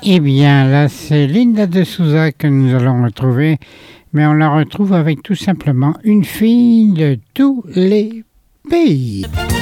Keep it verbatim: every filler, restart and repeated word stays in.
Eh bien, là, c'est Linda de Souza que nous allons retrouver, mais on la retrouve avec tout simplement une fille de tous les pays.